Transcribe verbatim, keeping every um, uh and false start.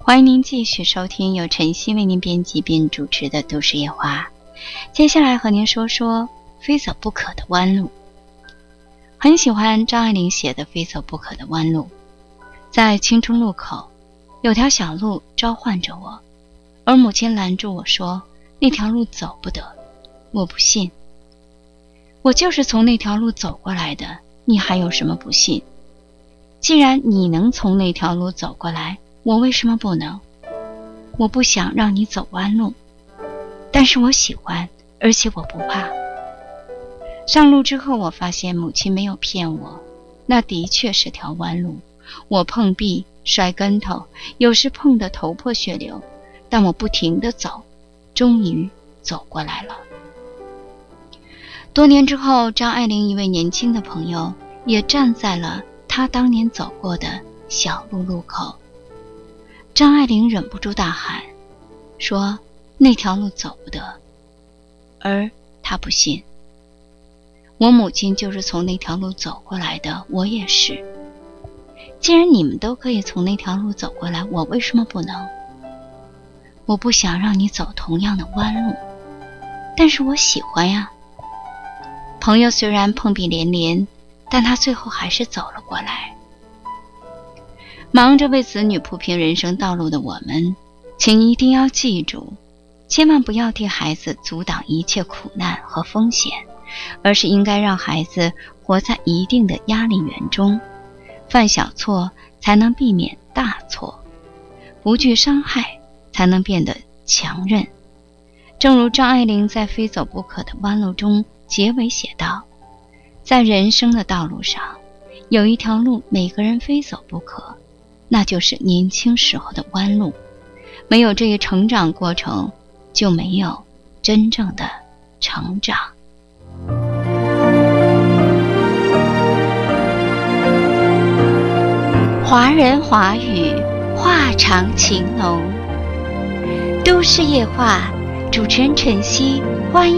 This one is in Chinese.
欢迎您继续收听由晨曦为您编辑并主持的都市夜话。接下来和您说说非走不可的弯路。很喜欢张爱玲写的非走不可的弯路。在青春路口，有条小路召唤着我，而母亲拦住我说，那条路走不得。我不信，我就是从那条路走过来的，你还有什么不信？既然你能从那条路走过来，我为什么不能？我不想让你走弯路，但是我喜欢，而且我不怕。上路之后，我发现母亲没有骗我，那的确是条弯路。我碰壁摔跟头，有时碰得头破血流，但我不停地走，终于走过来了。多年之后，张爱玲一位年轻的朋友也站在了她当年走过的小路路口。张爱玲忍不住大喊，说那条路走不得，而她不信。我母亲就是从那条路走过来的，我也是。既然你们都可以从那条路走过来，我为什么不能？我不想让你走同样的弯路，但是我喜欢呀。朋友虽然碰壁连连，但他最后还是走了过来。忙着为子女铺平人生道路的我们，请一定要记住，千万不要替孩子阻挡一切苦难和风险，而是应该让孩子活在一定的压力源中，犯小错才能避免大错，不惧伤害才能变得强韧。正如张爱玲在《非走不可的弯路》中结尾写道，在人生的道路上，有一条路每个人非走不可，那就是年轻时候的弯路。没有这一成长过程，就没有真正的成长。华人华语，话长情浓。都市夜话，主持人晨曦，欢迎